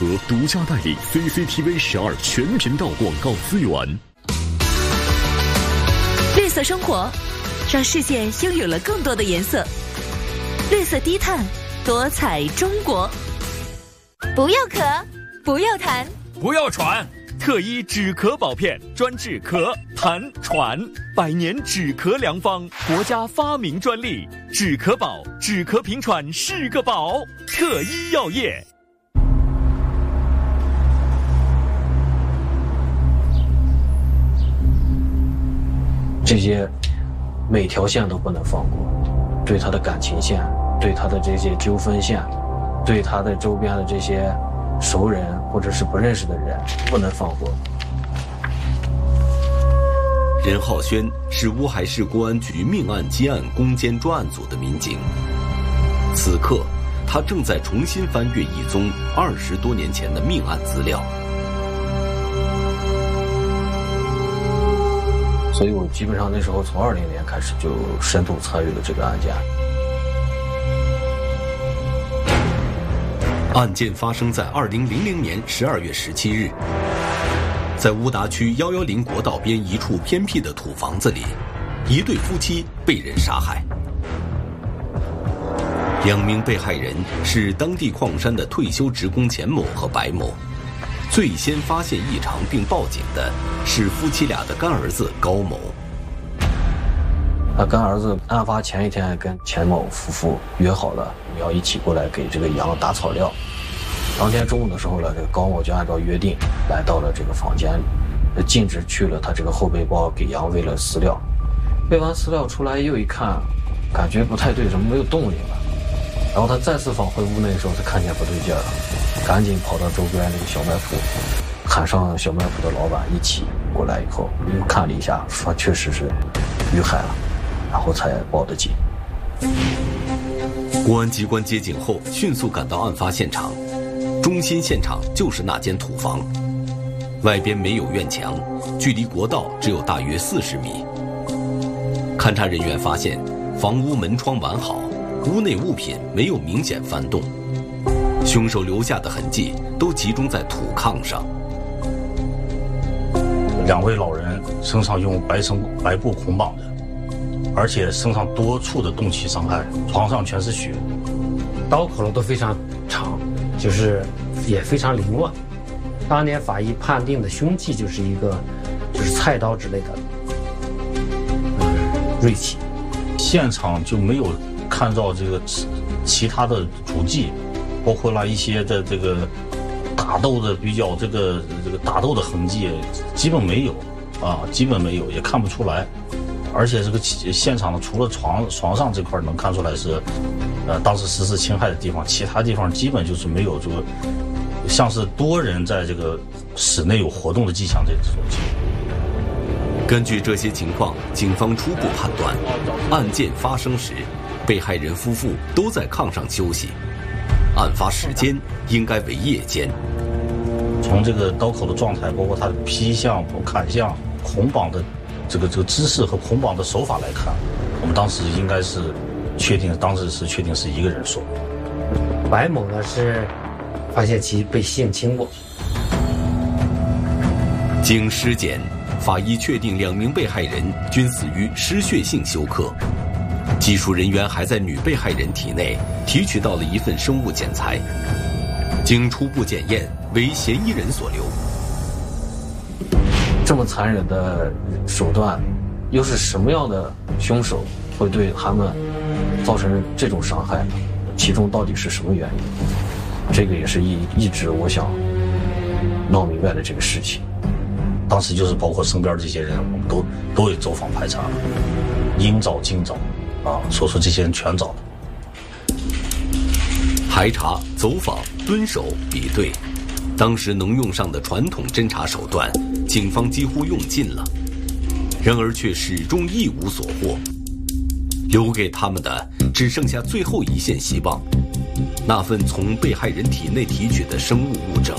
和独家代理 CCTV12全频道广告资源。 绿色生活，让世界拥有了更多的颜色。绿色低碳，多彩中国。不要咳，不要痰， 不要喘。特一止咳宝片，专治咳、痰、喘，100年止咳良方，国家发明专利。止咳宝，止咳平喘是个宝。特一药业。 这些每条线都不能放过，对他的感情线，对他的这些纠纷线，对他的周边的这些熟人或者是不认识的人，不能放过。 任浩轩是乌海市公安局命案接案攻坚专案组的民警，此刻他正在重新翻阅一宗20多年前的命案资料。 所以我基本上那时候从20年开始就深度参与了这个案件。 案件发生在2000年12月17日，在乌达区110国道边一处偏僻的土房子里，一对夫妻被人杀害。2名被害人是当地矿山的退休职工钱某和白某。最先发现异常并报警的是夫妻俩的干儿子高某。 他干儿子案发前一天跟钱某夫妇约好了，要一起过来给这个羊打草料。当天中午的时候呢，这个高某就按照约定来到了这个房间里，径直去了他这个后背包给羊喂了饲料。喂完饲料出来又一看，感觉不太对，怎么没有动静了？然后他再次返回屋内的时候，他看见不对劲了，赶紧跑到周边那个小卖铺，喊上小卖铺的老板一起过来以后，又看了一下，说确实是遇害了，然后才报的警。 公安机关接警后迅速赶到案发现场，中心现场就是那间土房，外边没有院墙，距离国道只有大约40米。勘查人员发现房屋门窗完好，屋内物品没有明显翻动，凶手留下的痕迹都集中在土炕上。 2位老人身上用白布捆绑的，而且身上多处的钝器伤害，床上全是血， 刀口都非常长，就是也非常凌乱。当年法医判定的凶器就是菜刀之类的锐器。 现场就没有看到这个其他的足迹，包括了一些的这个打斗的比较这个打斗的痕迹，基本没有啊，基本没有，也看不出来。而且这个现场除了床上这块能看出来是，当时实施侵害的地方，其他地方基本就是没有这个像是多人在这个室内有活动的迹象这种情况。 根据这些情况，警方初步判断，案件发生时，被害人夫妇都在炕上休息，案发时间应该为夜间。 从这个刀口的状态，包括他的劈向、砍向、捆绑的这个姿势和捆绑的手法来看，我们当时应该是确定是一个人所为。 白某呢是发现其被性侵过。 经尸检，法医确定2名被害人均死于失血性休克。技术人员还在女被害人体内提取到了一份生物检材，经初步检验为嫌疑人所留。 这么残忍的手段，又是什么样的凶手会对他们造成这种伤害呢？其中到底是什么原因？这个也是一直我想闹明白的这个事情。 当时就是包括身边这些人，我们都有走访排查，应找尽找啊，说出这些人全找了。 排查、走访、蹲守、比对，当时能用上的传统侦查手段，警方几乎用尽了，然而却始终一无所获。留给他们的只剩下最后一线希望，那份从被害人体内提取的生物物证。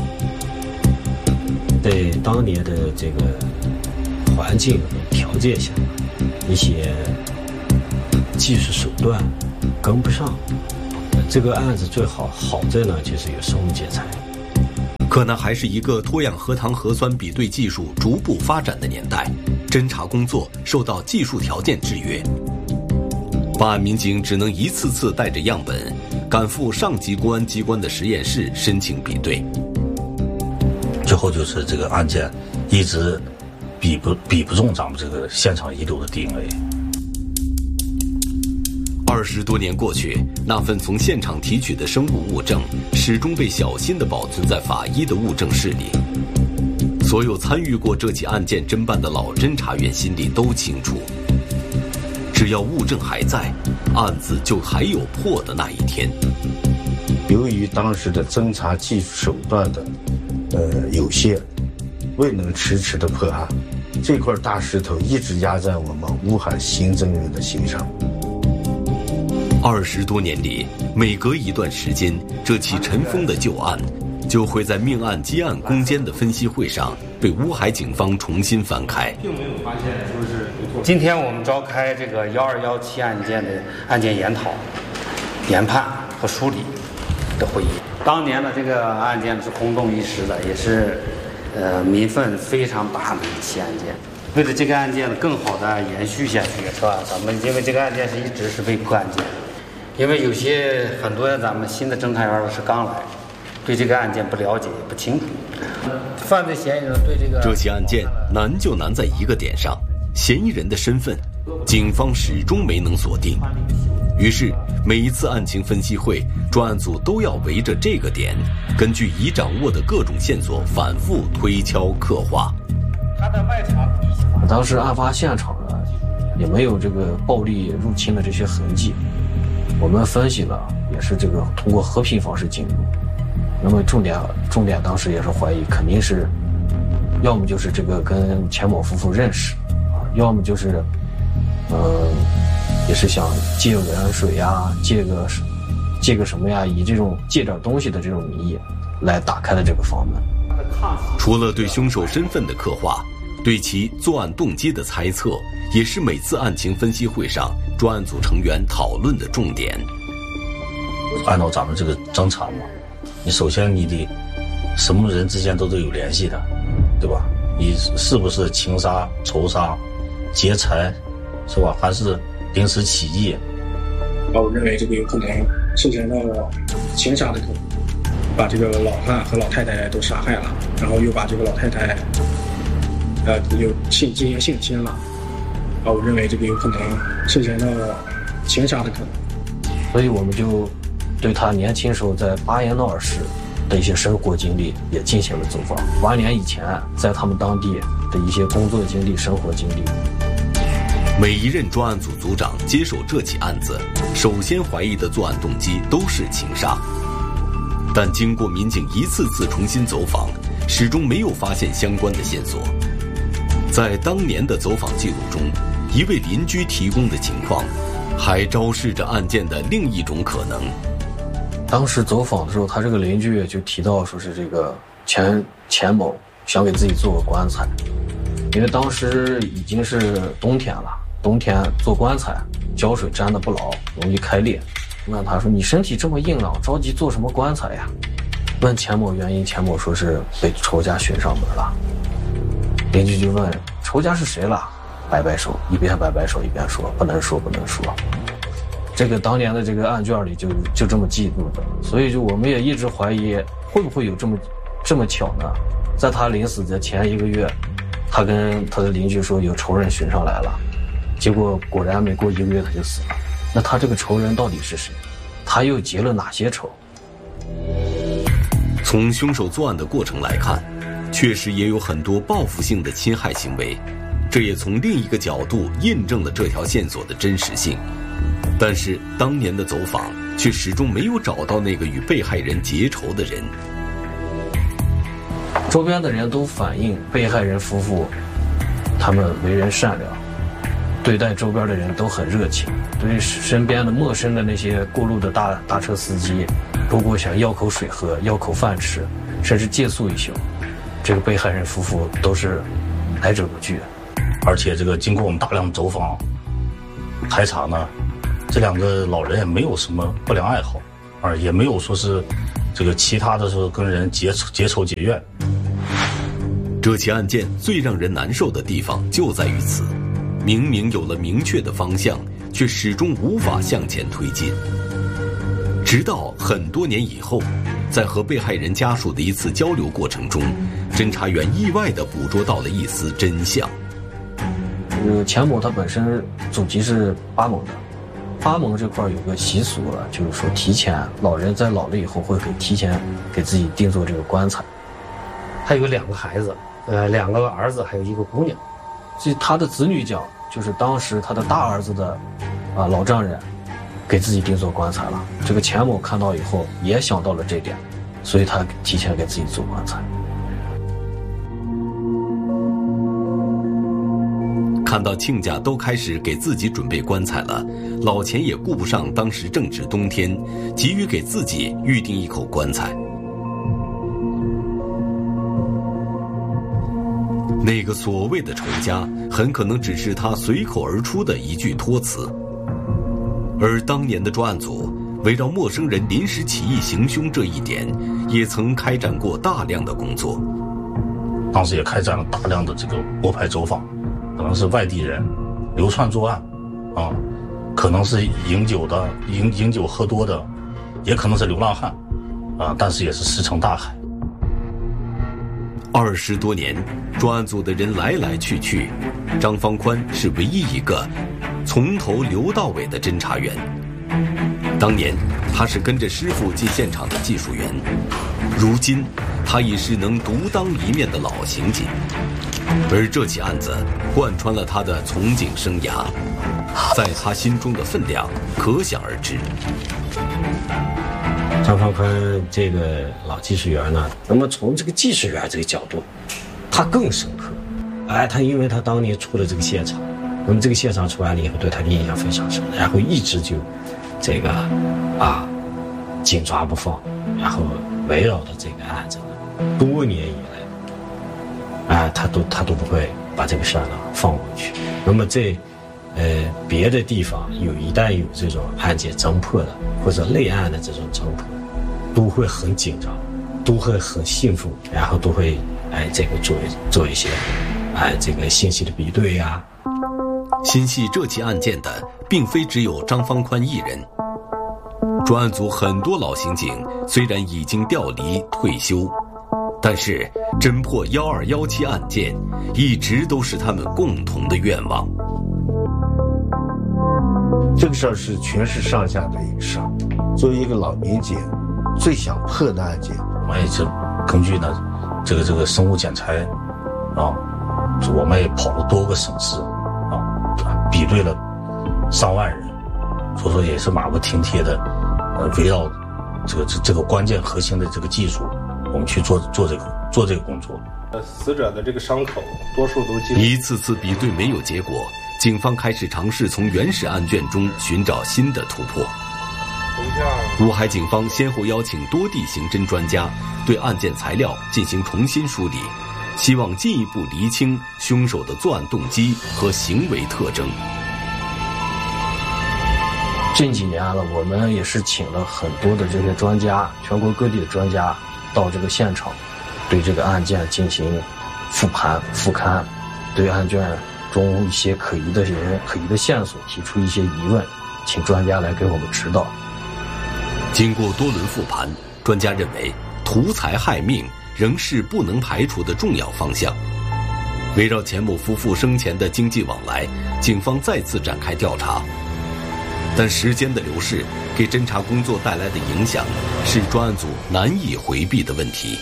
在当年的这个环境条件下，一些技术手段跟不上，这个案子最好在呢就是有生物检材。 可那还是一个脱氧核糖核酸比对技术逐步发展的年代，侦查工作受到技术条件制约。办案民警只能一次次带着样本赶赴上级公安机关的实验室申请比对。 最后就是这个案件一直比不中咱们这个现场遗留的 DNA。 20多年过去，那份从现场提取的生物物证始终被小心地保存在法医的物证室里。所有参与过这起案件侦办的老侦查员心里都清楚，只要物证还在，案子就还有破的那一天。 由于当时的侦查技术手段的有限，未能迟迟的破案，这块大石头一直压在我们乌海刑侦员的心上。 20多年里，每隔一段时间，这起尘封的旧案就会在命案接案攻坚的分析会上被乌海警方重新翻开。 并没有发现说是今天我们召开这个1217案件的案件研讨、研判和梳理的会议。当年的这个案件是轰动一时的，也是民愤非常大的一起案件。为了这个案件更好的延续下去，是吧？咱们因为这个案件是一直是被破案件，因为有些很多咱们新的侦查员是刚来，对这个案件不了解也不清楚。犯罪嫌疑人对这起案件难就难在一个点上，嫌疑人的身份，警方始终没能锁定。于是每一次案情分析会，专案组都要围着这个点，根据已掌握的各种线索反复推敲刻画。 当时案发现场呢，也没有这个暴力入侵的这些痕迹。我们分析了，也是这个通过和平方式进入。那么重点当时也是怀疑，肯定是，要么就是这个跟钱某夫妇认识，要么就是，也是想借个盐水呀，借个什么呀，以这种借点东西的这种名义来打开了这个房门。 除了对凶手身份的刻画，对其作案动机的猜测，也是每次案情分析会上专案组成员讨论的重点。 按照咱们这个侦查嘛，你首先你得什么人之间都有联系的，对吧？你是不是情杀、仇杀、劫财，是吧？还是临时起意？ 我认为这个有可能涉嫌到情杀的可能，把这个老汉和老太太都杀害了，然后又把这个老太太进行性侵了。我认为这个有可能涉嫌到情杀的可能。 所以我们就对他年轻时候在巴彦淖尔市的一些生活经历也进行了走访。8年以前在他们当地的一些工作经历、生活经历。 每一任专案组组长接手这起案子，首先怀疑的作案动机都是情杀，但经过民警一次次重新走访，始终没有发现相关的线索。在当年的走访记录中，一位邻居提供的情况还昭示着案件的另一种可能。 当时走访的时候，他这个邻居就提到说是这个钱某想给自己做个棺材，因为当时已经是冬天了，冬天做棺材胶水粘得不牢，容易开裂。问他说：“你身体这么硬朗，着急做什么棺材呀？”问钱某原因，钱某说是被仇家寻上门了。邻居就问：“仇家是谁了？”摆摆手，一边摆摆手一边说：“不能说，不能说。”这个当年的这个案卷里就这么记录的，所以就我们也一直怀疑，会不会有这么巧呢？在他临死的前1个月，他跟他的邻居说有仇人寻上来了，结果果然没过1个月他就死了。那他这个仇人到底是谁？他又结了哪些仇？ 从凶手作案的过程来看，确实也有很多报复性的侵害行为，这也从另一个角度印证了这条线索的真实性。但是当年的走访却始终没有找到那个与被害人结仇的人。 周边的人都反映被害人夫妇他们为人善良，对待周边的人都很热情，对身边的陌生的那些过路的大车司机，如果想要口水喝、要口饭吃，甚至借宿一宿，这个被害人夫妇都是来者不拒。 而且这个经过我们大量走访排查呢，这2个老人也没有什么不良爱好，也没有说是这个其他的时候跟人结仇结怨。 这起案件最让人难受的地方就在于此，明明有了明确的方向，却始终无法向前推进。直到很多年以后，在和被害人家属的一次交流过程中，侦查员意外地捕捉到了一丝真相。 钱某他本身祖籍是巴蒙的，巴蒙这块有个习俗了，就是说提前老人在老了以后会提前给自己定做这个棺材。 他有2个孩子，2个儿子，还有1个姑娘。 据他的子女讲，就是当时他的大儿子的老丈人给自己定做棺材了。这个钱某看到以后也想到了这点，所以他提前给自己做棺材。 看到亲家都开始给自己准备棺材了，老钱也顾不上当时正值冬天，急于给自己预定一口棺材。那个所谓的仇家，很可能只是他随口而出的一句托词。而当年的专案组围绕陌生人临时起意行凶这一点，也曾开展过大量的工作。 当时也开展了大量的这个摸排走访，可能是外地人流窜作案，可能是饮酒喝多的，也可能是流浪汉，但是也是石沉大海。 20多年，专案组的人来来去去，张方宽是唯一一个从头留到尾的侦查员。当年他是跟着师傅进现场的技术员，如今他已是能独当一面的老刑警。而这起案子贯穿了他的从警生涯，在他心中的分量可想而知。 张方宽这个老技术员呢，那么从这个技术员这个角度，他更深刻。他因为他当年出了这个现场，那么这个现场出来了以后，对他的印象非常深，然后一直就这个紧抓不放，然后围绕着这个案子多年以来，他都不会把这个事儿呢放过去。那么别的地方一旦有这种案件侦破的或者类案的这种侦破，都会很紧张，都会很兴奋，然后都会这个做一些这个信息的比对呀。 心系这起案件的并非只有张方宽一人，专案组很多老刑警虽然已经调离退休，但是侦破1217案件一直都是他们共同的愿望。 这个事儿是全市上下的一个事儿，作为一个老民警，最想破的案件， 我们也是根据呢这个生物检材我们也跑了多个省市比对了上万人，所以说也是马不停蹄的围绕这个关键核心的这个技术，我们去做这个工作。 死者的这个伤口多数都一次次比对没有结果，警方开始尝试从原始案卷中寻找新的突破。乌海警方先后邀请多地刑侦专家对案件材料进行重新梳理，希望进一步厘清凶手的作案动机和行为特征。 近几年了，我们也是请了很多的这些专家，全国各地的专家到这个现场，对这个案件进行复盘复勘，对案卷中一些可疑的人、可疑的线索提出一些疑问，请专家来给我们指导。 经过多轮复盘，专家认为图财害命仍是不能排除的重要方向。围绕钱某夫妇生前的经济往来，警方再次展开调查。但时间的流逝给侦查工作带来的影响，是专案组难以回避的问题。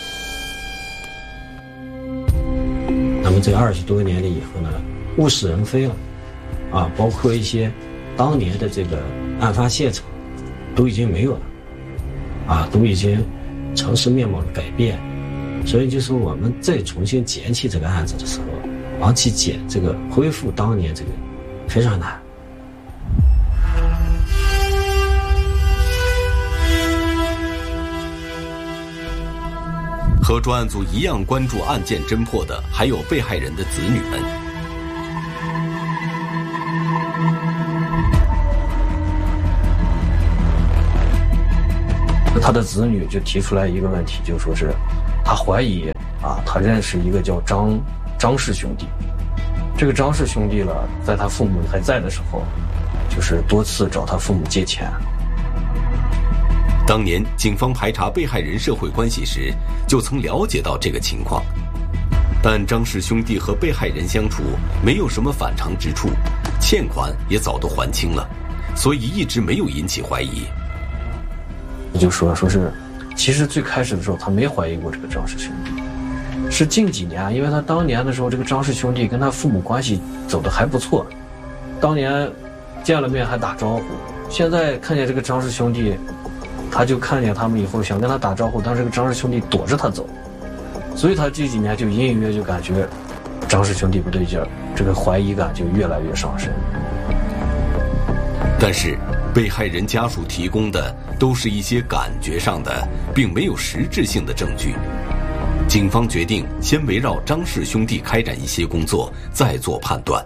那么这20多年了以后呢，物是人非了，包括一些当年的这个案发现场都已经没有了，都已经城市面貌的改变，所以就是我们再重新捡起这个案子的时候，往起捡这个恢复当年这个非常难。 和专案组一样关注案件侦破的还有被害人的子女们。 他的子女就提出来一个问题，就说是他怀疑他认识一个叫张氏兄弟。这个张氏兄弟了，在他父母还在的时候，就是多次找他父母借钱。 当年警方排查被害人社会关系时，就曾了解到这个情况，但张氏兄弟和被害人相处没有什么反常之处，欠款也早都还清了，所以一直没有引起怀疑。 就说是，其实最开始的时候他没怀疑过这个张氏兄弟，是近几年，因为他当年的时候，这个张氏兄弟跟他父母关系走得还不错，当年见了面还打招呼。现在看见这个张氏兄弟，他就看见他们以后想跟他打招呼，但是这个张氏兄弟躲着他走，所以他这几年就隐隐约就感觉张氏兄弟不对劲儿，这个怀疑感就越来越上升。 但是被害人家属提供的都是一些感觉上的，并没有实质性的证据。警方决定先围绕张氏兄弟开展一些工作，再做判断。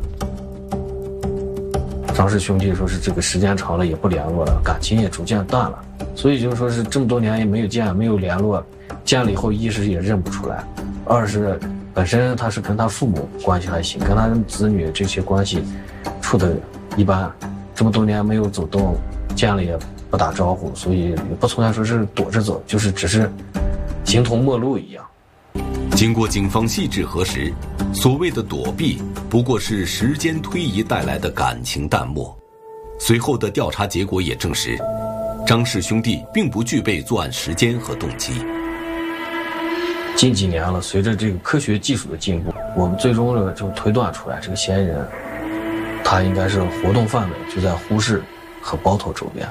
张氏兄弟说是这个时间长了也不联络了，感情也逐渐淡了，所以就是说是这么多年也没有见，没有联络，见了以后一是也认不出来，二是本身他是跟他父母关系还行，跟他子女这些关系处的一般，这么多年没有走动，见了也不打招呼，所以也不存在说是躲着走，就是只是形同陌路一样。 经过警方细致核实，所谓的躲避不过是时间推移带来的感情淡漠。随后的调查结果也证实，张氏兄弟并不具备作案时间和动机。 近几年了，随着这个科学技术的进步，我们最终呢就推断出来，这个嫌疑人他应该是活动范围就在呼市和包头周边。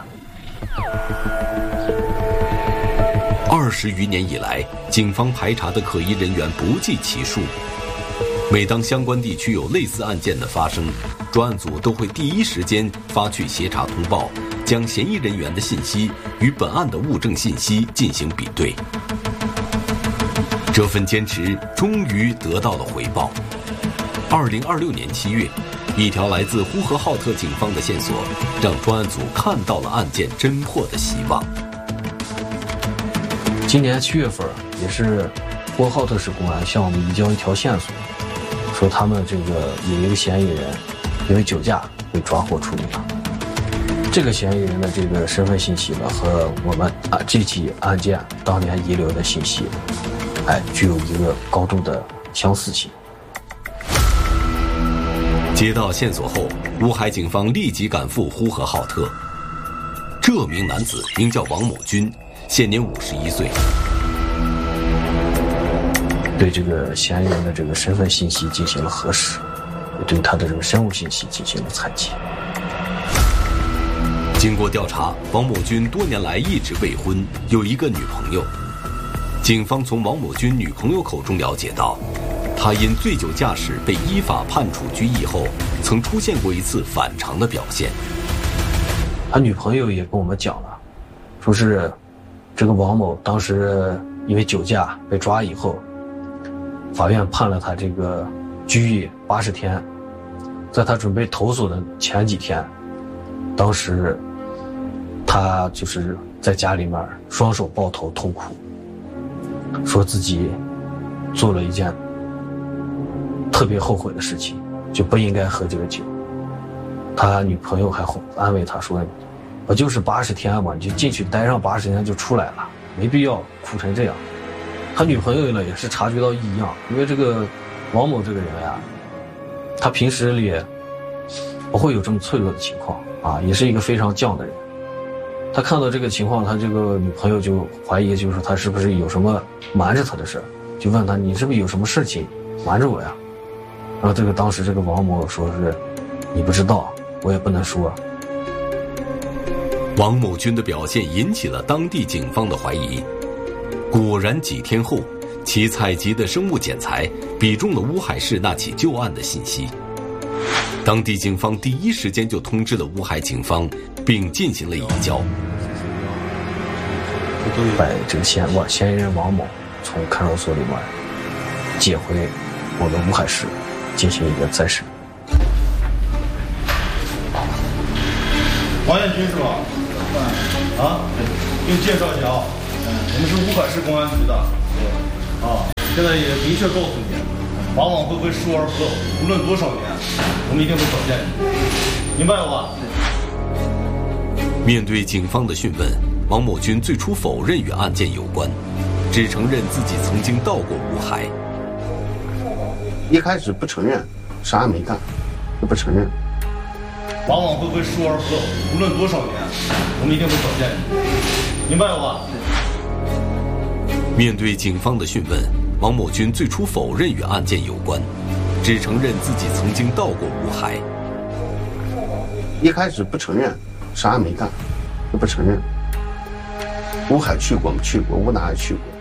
20余年以来，警方排查的可疑人员不计其数。每当相关地区有类似案件的发生，专案组都会第一时间发去协查通报，将嫌疑人员的信息与本案的物证信息进行比对。这份坚持终于得到了回报。2026年7月，一条来自呼和浩特警方的线索，让专案组看到了案件侦破的希望。 今年7月份，也是呼和浩特市公安向我们移交一条线索，说他们这个有一个嫌疑人因为酒驾被抓获处理了。这个嫌疑人的这个身份信息呢，和我们这起案件当年遗留的信息，具有一个高度的相似性。 接到线索后，乌海警方立即赶赴呼和浩特。这名男子名叫王某军，现年51岁。 对这个嫌疑人的这个身份信息进行了核实，也对他的这个生物信息进行了采集。 经过调查，王某军多年来一直未婚，有一个女朋友。警方从王某军女朋友口中了解到，他因醉酒驾驶被依法判处拘役后，曾出现过一次反常的表现。 他女朋友也跟我们讲了，说是这个王某当时因为酒驾被抓以后，法院判了他这个拘役80天，在他准备投诉的前几天，当时他就是在家里面双手抱头痛哭，说自己做了一件特别后悔的事情，就不应该喝这个酒。他女朋友还安慰他说，我就是80天嘛，你就进去待上80天就出来了，没必要哭成这样。他女朋友呢也是察觉到异样，因为这个王某这个人呀，他平时里不会有这么脆弱的情况也是一个非常犟的人。他看到这个情况，他这个女朋友就怀疑，就是他是不是有什么瞒着他的事，就问他，你是不是有什么事情瞒着我呀？然后当时这个王某说是，你不知道，我也不能说。 王某军的表现引起了当地警方的怀疑。果然几天后，其采集的生物检材比中了乌海市那起旧案的信息。当地警方第一时间就通知了乌海警方，并进行了移交。 把这个嫌疑人王某从看守所里面接回我们乌海市进行一个再审。 王艳军是吧？ 给你介绍一下啊，我们是乌海市公安局的，现在也明确告诉你，往往会疏而不漏，无论多少年，我们一定会找见你，明白了吧？ 面对警方的讯问，王某军最初否认与案件有关，只承认自己曾经到过乌海。 一开始不承认，啥也没干，就不承认。 往往会疏而不漏，无论多少年，我们一定会找见你，明白了吧？ 面对警方的讯问，王某军最初否认与案件有关，只承认自己曾经到过乌海。 一开始不承认，啥也没干，就不承认。乌海去过没去过？乌哪也去过。